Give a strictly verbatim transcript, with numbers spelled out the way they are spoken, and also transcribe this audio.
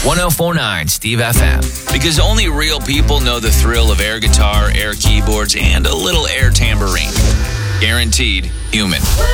one oh four point nine Steve F M. Because only real people know the thrill of air guitar, air keyboards, and a little air tambourine. Guaranteed human.